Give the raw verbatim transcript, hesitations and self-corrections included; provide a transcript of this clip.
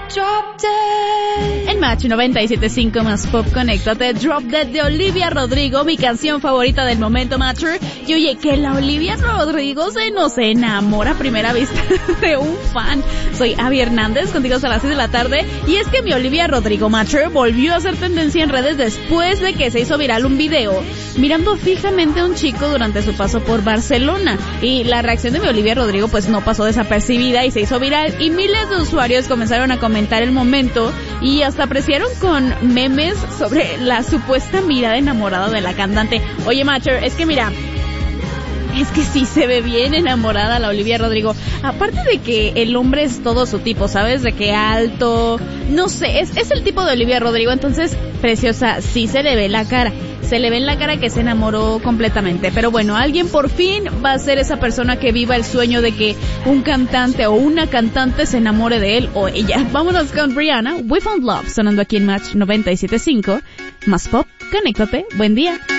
Drop Dead. En Match noventa y siete punto cinco más Pop, conéctate. Drop Dead de Olivia Rodrigo, mi canción favorita del momento, Matcher. Y oye, que la Olivia Rodrigo se nos enamora a primera vista de un fan. Soy Abby Hernández, contigo hasta las seis de la tarde. Y es que mi Olivia Rodrigo, Matcher, volvió a hacer tendencia en redes después de que se hizo viral un video mirando fijamente a un chico durante su paso por Barcelona. Y la reacción de mi Olivia Rodrigo pues no pasó desapercibida y se hizo viral. Y miles de usuarios comenzaron a comentar el momento y hasta apreciaron con memes sobre la supuesta mirada enamorada de la cantante. Oye, Matcher, es que mira, es que sí se ve bien enamorada la Olivia Rodrigo. Aparte de que el hombre es todo su tipo, ¿sabes? De que alto, no sé, es, es el tipo de Olivia Rodrigo. Entonces, preciosa, sí se le ve la cara. Se le ve en la cara que se enamoró completamente. Pero bueno, alguien por fin va a ser esa persona que viva el sueño de que un cantante o una cantante se enamore de él o ella. Vámonos con Rihanna, We Found Love, sonando aquí en Match noventa y siete punto cinco. Más Pop, conéctate, buen día.